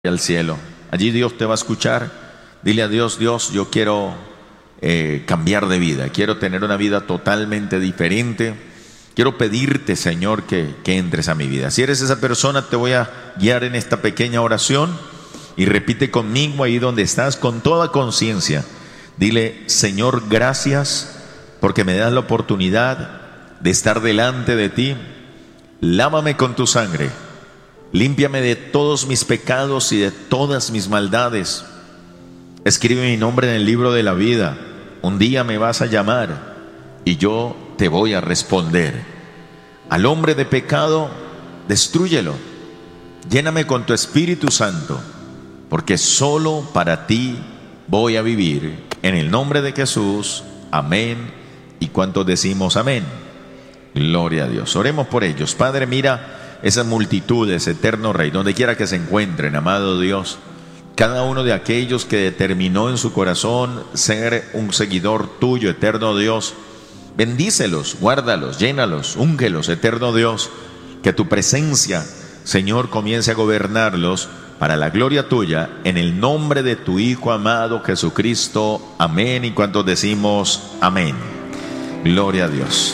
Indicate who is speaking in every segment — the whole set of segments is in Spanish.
Speaker 1: al cielo. Allí Dios te va a escuchar. Dile a Dios: Dios, yo quiero cambiar de vida, quiero tener una vida totalmente diferente. Quiero pedirte, Señor, que entres a mi vida. Si eres esa persona, te voy a guiar en esta pequeña oración y repite conmigo ahí donde estás con toda conciencia. Dile: Señor, gracias porque me das la oportunidad de estar delante de ti. Lávame con tu sangre. Límpiame de todos mis pecados y de todas mis maldades. Escribe mi nombre en el libro de la vida. Un día me vas a llamar y yo te voy a responder. Al hombre de pecado, destrúyelo. Lléname con tu Espíritu Santo, porque solo para ti voy a vivir. En el nombre de Jesús, amén. ¿Y cuántos decimos amén? Gloria a Dios. Oremos por ellos. Padre, mira esas multitudes, eterno Rey, donde quiera que se encuentren, amado Dios. Cada uno de aquellos que determinó en su corazón ser un seguidor tuyo, eterno Dios, bendícelos, guárdalos, llénalos, úngelos, eterno Dios. Que tu presencia, Señor, comience a gobernarlos para la gloria tuya, en el nombre de tu Hijo amado Jesucristo. Amén. ¿Y cuántos decimos amén? Gloria a Dios.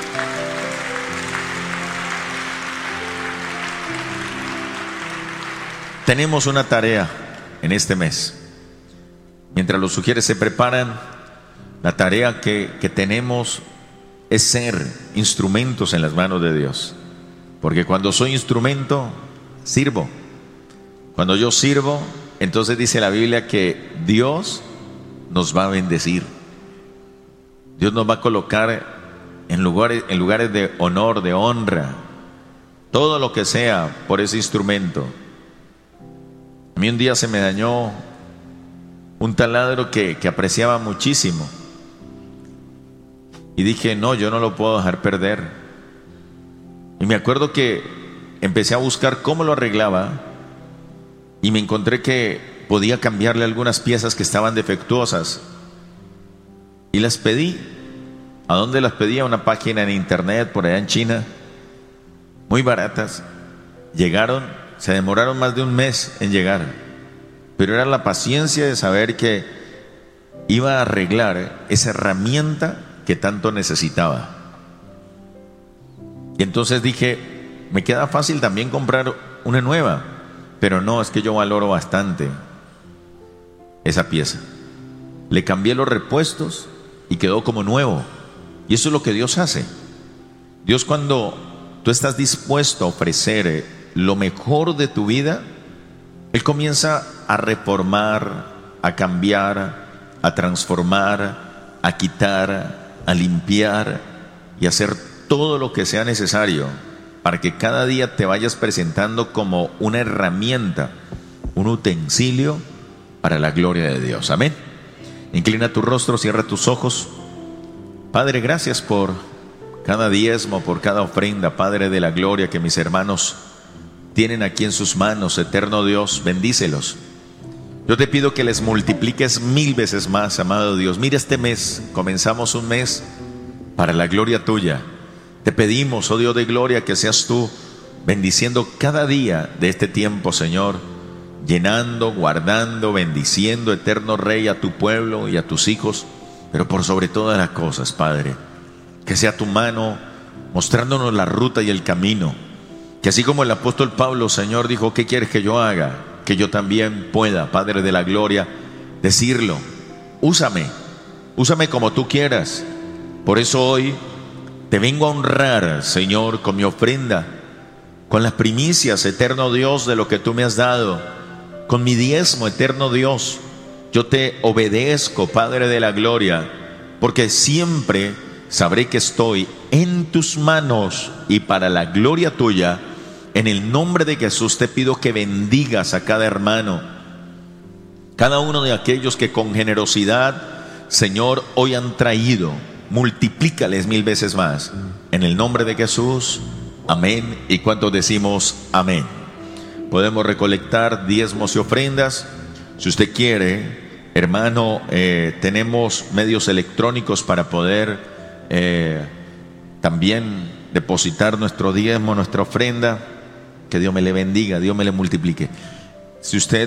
Speaker 1: Tenemos una tarea en este mes. Mientras los sugieres se preparan, la tarea que tenemos es ser instrumentos en las manos de Dios. Porque cuando soy instrumento, sirvo. Cuando yo sirvo, entonces dice la Biblia que Dios nos va a bendecir. Dios nos va a colocar en lugares de honor, de honra, todo lo que sea por ese instrumento. A mí un día se me dañó un taladro que apreciaba muchísimo. Y dije: no, yo no lo puedo dejar perder. Y me acuerdo que empecé a buscar cómo lo arreglaba. Y me encontré que podía cambiarle algunas piezas que estaban defectuosas. Y las pedí. ¿A dónde las pedí? A una página en internet por allá en China. Muy baratas. Llegaron. Se demoraron más de un mes en llegar, pero era la paciencia de saber que iba a arreglar esa herramienta que tanto necesitaba. Y entonces dije: me queda fácil también comprar una nueva, pero no, es que yo valoro bastante esa pieza. Le cambié los repuestos y quedó como nuevo. Y eso es lo que Dios hace. Dios, cuando tú estás dispuesto a ofrecer lo mejor de tu vida, Él comienza a reformar, a cambiar, a transformar, a quitar, a limpiar y hacer todo lo que sea necesario para que cada día te vayas presentando como una herramienta, un utensilio para la gloria de Dios. Amén. Inclina tu rostro, cierra tus ojos. Padre, gracias por cada diezmo, por cada ofrenda, Padre de la gloria, que mis hermanos tienen aquí en sus manos, eterno Dios. Bendícelos. Yo te pido que les multipliques 1000 veces más, amado Dios. Mira, este mes, comenzamos un mes para la gloria tuya. Te pedimos, oh Dios de gloria, que seas tú bendiciendo cada día de este tiempo, Señor, llenando, guardando, bendiciendo, eterno Rey, a tu pueblo y a tus hijos. Pero por sobre todas las cosas, Padre, que sea tu mano mostrándonos la ruta y el camino. Que así como el apóstol Pablo, Señor, dijo: ¿qué quieres que yo haga? Que yo también pueda, Padre de la gloria, decirlo. Úsame como tú quieras. Por eso hoy te vengo a honrar, Señor, con mi ofrenda, con las primicias, eterno Dios, de lo que tú me has dado, con mi diezmo, eterno Dios. Yo te obedezco, Padre de la gloria, porque siempre sabré que estoy en tus manos y para la gloria tuya. En el nombre de Jesús te pido que bendigas a cada hermano, cada uno de aquellos que con generosidad, Señor, hoy han traído. Multiplícales 1000 veces más. En el nombre de Jesús, amén. ¿Y cuántos decimos amén? Podemos recolectar diezmos y ofrendas. Si usted quiere, hermano, tenemos medios electrónicos para poder también depositar nuestro diezmo, nuestra ofrenda. Que Dios me le bendiga, Dios me le multiplique. Si usted